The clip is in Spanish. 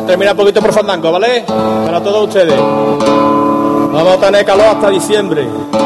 termina un poquito por fandango, ¿vale? Para todos ustedes. Vamos a tener calor hasta diciembre.